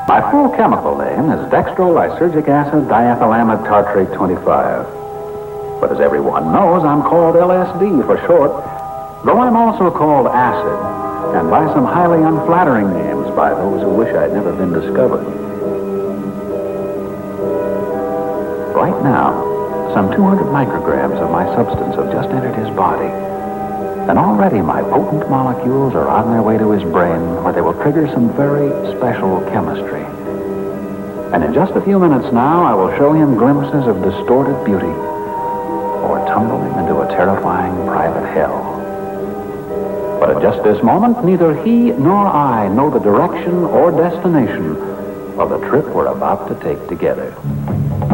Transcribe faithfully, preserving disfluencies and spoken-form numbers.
My full chemical name is dextrolysergic acid diethylamide tartrate twenty-five. But as everyone knows, I'm called L S D for short, though I'm also called acid, and by some highly unflattering names by those who wish I'd never been discovered. Right now, some two hundred micrograms of my substance have just entered his body. And already my potent molecules are on their way to his brain, where they will trigger some very special chemistry. And in just a few minutes now, I will show him glimpses of distorted beauty, or tumble him into a terrifying private hell. But at just this moment, neither he nor I know the direction or destination of the trip we're about to take together.